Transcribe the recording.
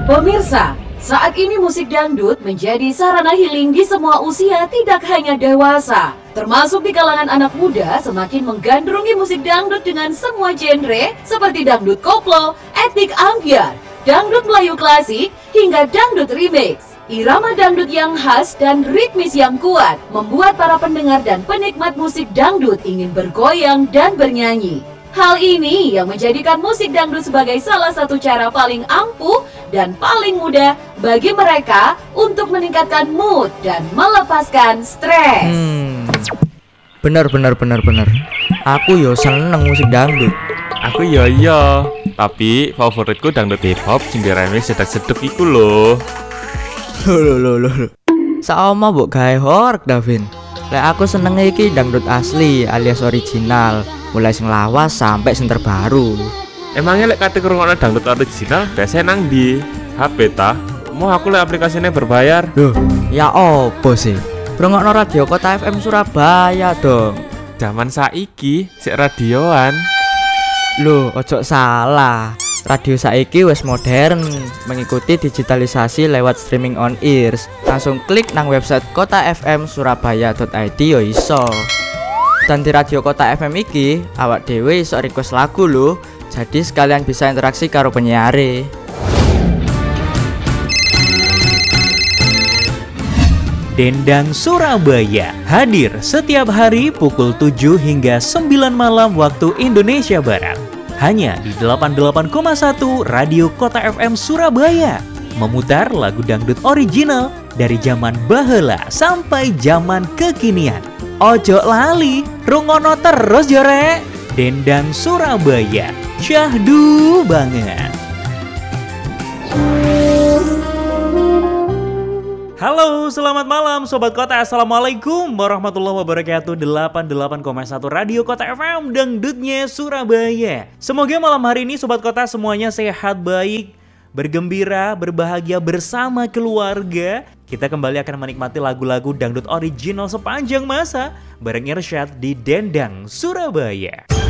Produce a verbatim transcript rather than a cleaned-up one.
Pemirsa, saat ini musik dangdut menjadi sarana healing di semua usia, tidak hanya dewasa. Termasuk di kalangan anak muda semakin menggandrungi musik dangdut dengan semua genre seperti dangdut koplo, etnik ambyar, dangdut Melayu klasik, hingga dangdut remix. Irama dangdut yang khas dan ritmis yang kuat membuat para pendengar dan penikmat musik dangdut ingin bergoyang dan bernyanyi. Hal ini yang menjadikan musik dangdut sebagai salah satu cara paling ampuh dan paling mudah bagi mereka untuk meningkatkan mood dan melepaskan stres. Hmm, bener bener bener bener. Aku yo seneng musik dangdut. Aku yo yo, tapi favoritku dangdut hip hop sing diremix sedek-sedek iku lho. Loh loh loh loh. Saoma mbok gawe horeg Davin. Lek aku seneng iki dangdut asli alias original, mulai sing lawas sampai sing terbaru. Emangnya lek kate ngrungokno dangdut original biasanya nang di H P ta? Mau aku lek aplikasinya berbayar. Loh, ya opo sih? Ngrungokno radio Kota F M Surabaya dong. Zaman saiki sik radioan. Loh, ojo salah. Radio saiki wis modern, mengikuti digitalisasi lewat streaming on ears. Langsung klik nang website kota f m surabaya dot i d yo iso. Dan di radio Kota F M iki, awak dhewe iso request lagu lho. Jadi sekalian bisa interaksi karo penyiare. Dendang Surabaya hadir setiap hari pukul tujuh hingga sembilan malam waktu Indonesia Barat. Hanya di delapan puluh delapan koma satu Radio Kota F M Surabaya. Memutar lagu dangdut original dari zaman baheula sampai zaman kekinian. Ojo lali, rungono terus jore. Dendang Surabaya, syahdu banget. Halo, selamat malam Sobat Kota. Assalamualaikum warahmatullahi wabarakatuh. Delapan puluh delapan koma satu Radio Kota F M, dangdutnya Surabaya. Semoga malam hari ini Sobat Kota semuanya sehat, baik, bergembira, berbahagia bersama keluarga. Kita kembali akan menikmati lagu-lagu dangdut original sepanjang masa bareng Irsyad di Dendang Surabaya.